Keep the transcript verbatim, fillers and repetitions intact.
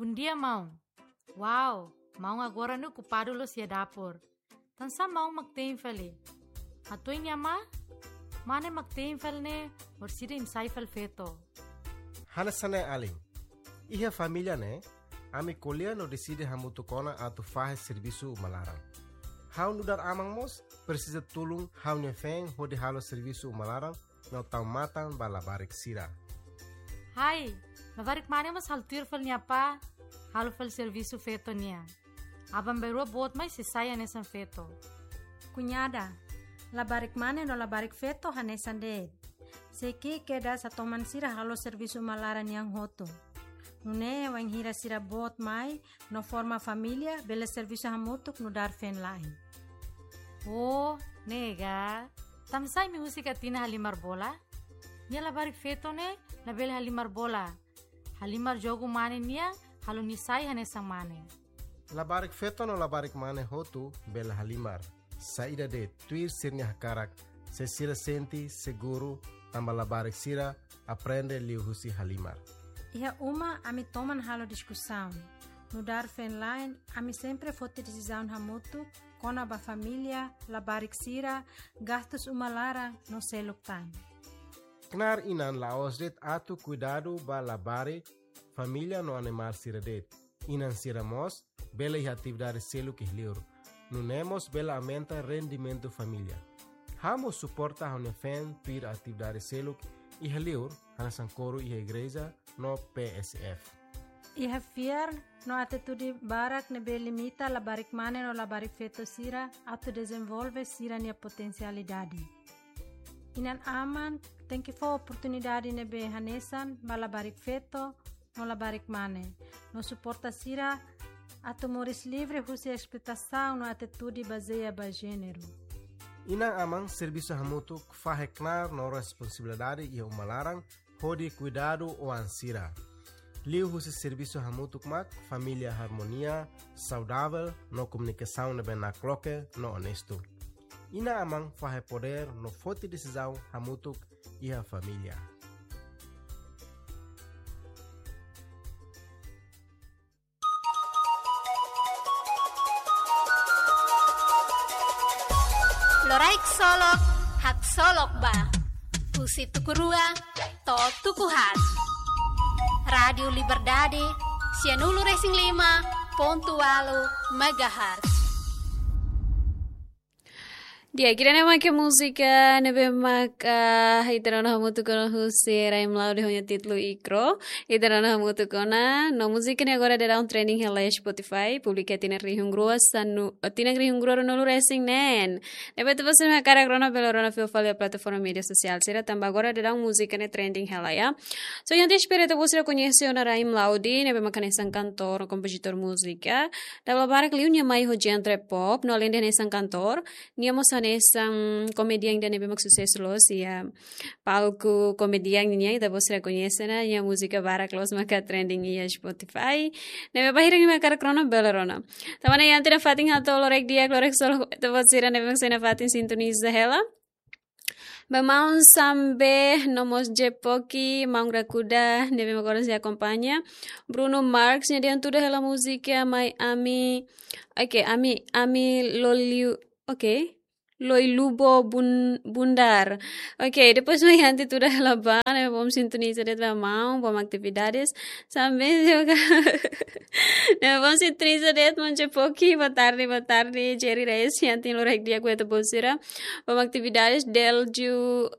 Bun dia mau. Wow, mau agora no ocupado lo sia dapur. Tansa mau magtein feli. Atoy niya ma? Mane magtein fel ne orsida insai fel feto. Hanasane aling. Iha família ne, ami kolia no decide hamutu kona atu fahe serviço malaran. Hau nudar amang mos, precisa tulung hau ne feng hodi halo serviço malaran no tau matan balabarik sira. Hai, labarik mane mas haltir fel niya pa, halo fel serviço feto niya. Abang berua bot mai sisaya nesan feto. Cunhada, labarik mane no labarik feto hanesan de. Seki keda sa toman sira halo serviço malaran yang hoto. Nune wang hira sira bot mai no forma família bela serviço hamutuk no dar fen lain. Oh, nega. Tamsay mi husika tina halimar bola? Nia labarik feto ne, label halimar bola. Halimar jogo mane nia, halo nisay hanesang mane. Labarik feto no labarik mane hotu bela halimar. Saída de tuir sirnya hakarak, se sira senti seguro tamba labarik sira aprende liu husi halimar. Iha uma ami toman halo discussão. No dar fen line, ami sempre fote decisão hamutu, kona ba família, labarik sira, gastos umalara no seluk time. Knar inan laos det atu cuidado ba labare família no animar sira det. Inan sira mos, bela iha atividade seluk ihliur. Nunemos bela aumenta rendimento família. Hamos suporta hone fen pir atividade seluk ihliur, hanasan coro iha igreja no P S F. Iha fiar no atitude barak nebe limita labarik mane no labarik feto sira atu desenvolve sira nia potencialidade. Inan aman tem que for oportunidade nebe hanesan ba labarik feto no labarik mane. No suporta sira atu moris livre husi explotação no atitude baseia ba gênero. Inang amang serviço hamutu faheknar no responsabilidade e umalarang hodi cuidado o ansira. Liu husi serviço hamutu mak família harmonia, saudável, no comunicação nebe na cloque, no honesto. Ina amang fahe poder no forte decisão hamutu e a família. Loraik solok, hak solok ba. Usi tukurua, to tukuhat. Radio Liberdade, Sianulu Racing lima, pontualo, megahertz. Dia kira nama ke musika nebe maka hitarana hamutu kono huse raim laude honya titlu ikro hitarana hamutu kona no musika ne agora de down trending hela Spotify publica tina rihung grua sanu tina rihung grua no racing nen nebe tu pasen makara krona belorona fio falia plataforma media social sira tamba agora de down musika ne trending hela ya so yang te espere te você conhece ona raim laude nebe makane sang cantor compositor música da barak liunya mai ho genre pop no além de sang cantor niamos nesang komedian dan nebe sukses los ya palco komedian niya ita você conhece na ya música barak los maka trending ya Spotify nebe bahira ni makar krona belerona tamana ya antena fatin hato lorek dia lorek solo ita você nebe sena fatin sintoniza hela Bamaun sambe nomos jepoki mangra kuda nebe magora se acompanha Bruno Marx nya dia tudo hela música mai ami okay ami ami loliu okay Loi lubo bun, bundar. Ok, depois mai antes tudo ela bana, vamos sintonizar de mão, vamos atividades. Sampai juga, vamos sintonizar de manche pouquinho, boa tarde, boa tarde, Jerry Reis, yang tin lorek dia gue tu bosira, vamos atividades del ju